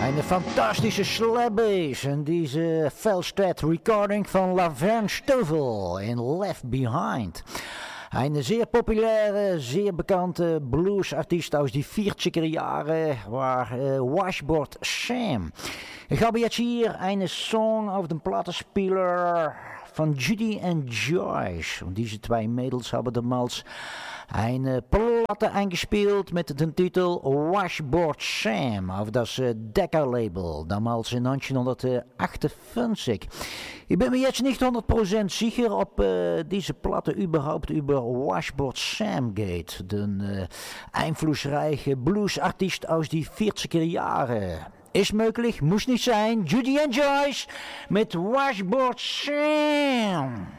Een fantastische slabbass en deze Felstead recording van Laverne Stovel in Left Behind. Een zeer populaire, zeer bekende bluesartiest uit die 40er jaren, waar Washboard Sam. Ik heb jetzt hier een song over de plattenspeler van Judy and Joyce. Und diese twee mädels hebben damals een platte eingespeeld met de titel Washboard Sam auf das Decca-Label, damals in 1958. Ich bin mir jetzt nicht 100% sicher, ob diese Platte überhaupt über Washboard Sam geht, den einflussreiche Bluesartist aus die 40er Jahre. Ist möglich, muss nicht sein. Judy and Joyce mit Washboard Sam.